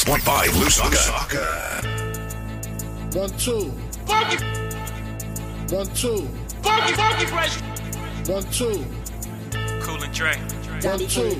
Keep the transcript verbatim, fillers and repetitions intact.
ninety-six point five Lusaka. One, two. Funky. One, two. Funky, funky fresh. One, two. Cool and Dre. One, two.